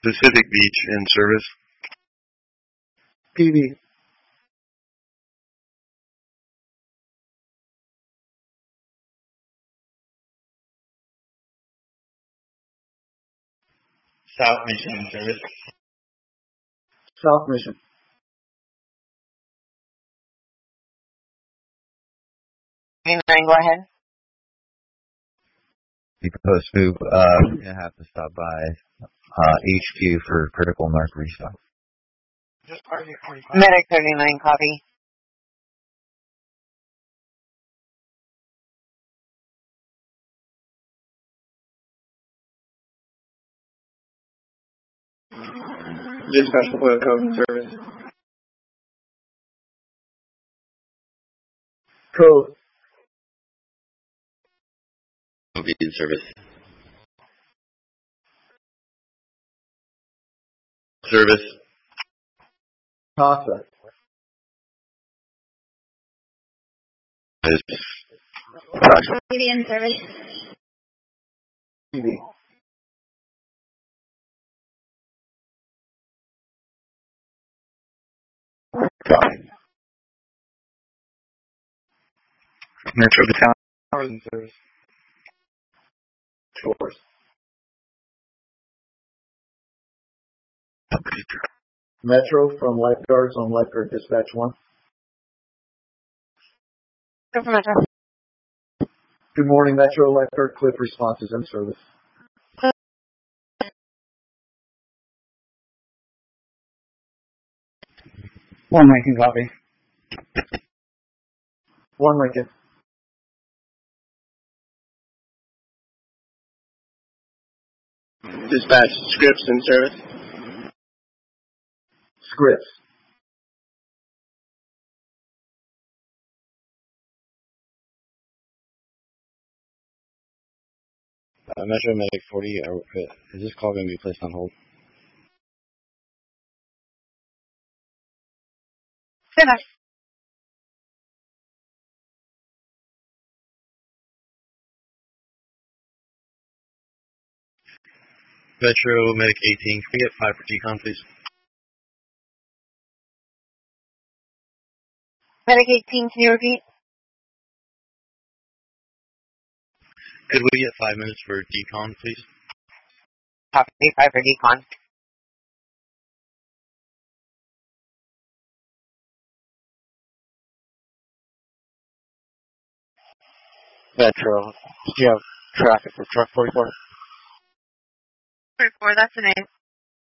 Pacific Beach in service. PB. South Mission in service. South Mission. Go ahead. Post move, we're gonna have to stop by HQ for critical narc restock. Medic 39, copy. Dispatch deploy code in service. Code. Be in service. Service. CASA. PB in service. PB. Metro to town. Towers in service. Shores. Metro from lifeguards on lifeguard dispatch 1. Go for Metro. Good morning, Metro. Lifeguard Cliff response is in service. One Lincoln, copy. 1 Lincoln. Dispatch Scripps in service. Scripps. Metro Medic 40, is this call going to be placed on hold? Finish. Metro Medic 18, can we get 5 for decon, please? Medic 18, can you repeat? Could we get 5 minutes for decon, please? Copy 5 for decon. Metro, do you have traffic for truck 44? 44, that's the name.